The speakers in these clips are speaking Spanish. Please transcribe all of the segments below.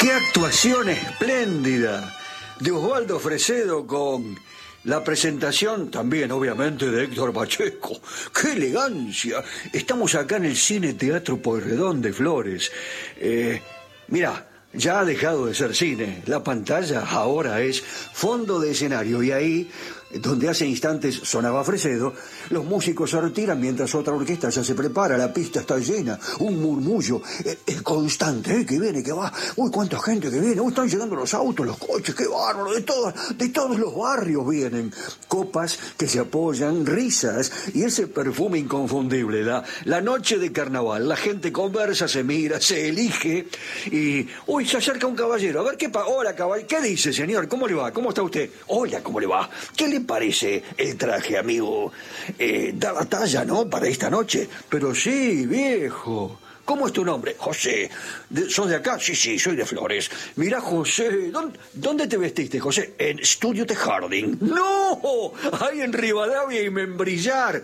¡Qué actuación espléndida de Osvaldo Fresedo con la presentación también, obviamente, de Héctor Pacheco! ¡Qué elegancia! Estamos acá en el Cine Teatro Pueyrredón de Flores. Mirá, ya ha dejado de ser cine. La pantalla ahora es fondo de escenario y ahí, donde hace instantes sonaba Fresedo, los músicos se retiran mientras otra orquesta ya se prepara, la pista está llena, un murmullo constante, que viene, que va, uy, cuánta gente que viene, uy, están llegando los autos, los coches, qué bárbaro, de todos los barrios vienen, copas que se apoyan, risas y ese perfume inconfundible, la noche de carnaval, la gente conversa, se mira, se elige y, uy, se acerca un caballero, a ver qué hola caballero, ¿qué dice señor? ¿Cómo le va? ¿Cómo está usted? Hola, ¿cómo le va? ¿Qué le parece el traje, amigo? Da la talla, ¿no? Para esta noche. Pero sí, viejo. ¿Cómo es tu nombre? José. ¿Sos de acá? Sí, soy de Flores. Mirá, José, ¿dónde te vestiste, José? En Estudio de Harding. ¡No! Ahí en Rivadavia y Membrillar.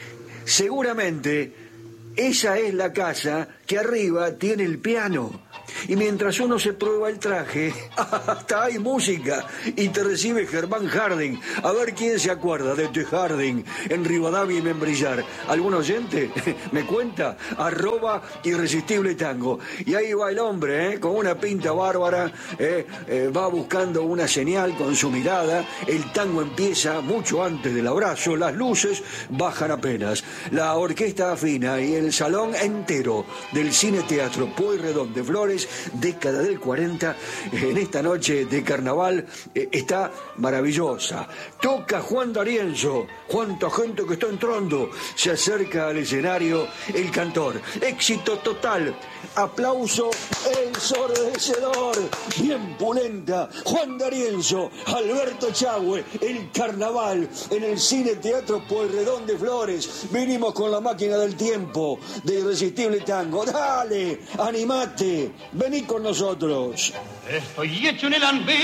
Seguramente esa es la casa que arriba tiene el piano. Y mientras uno se prueba el traje, hasta hay música. Y te recibe Germán Harding. A ver quién se acuerda de The Harding en Rivadavia y Membrillar. ¿Algún oyente? ¿Me cuenta? @Irresistible Tango. Y ahí va el hombre, con una pinta bárbara. Va buscando una señal con su mirada. El tango empieza mucho antes del abrazo. Las luces bajan apenas. La orquesta afina y el salón entero del Cine Teatro Pueyrredón de Flores, década del 40, en esta noche de carnaval, está maravillosa. Toca Juan D'Arienzo. Cuánta gente que está entrando. Se acerca al escenario el cantor. Éxito total. Aplauso ensordecedor. Bien pulenta. Juan D'Arienzo, Alberto Echagüe, el carnaval en el Cine Teatro Pueyrredón de Flores. Venimos con la máquina del tiempo de Irresistible Tango. Dale, animate. Vení con nosotros. Estoy hecho en el anvil.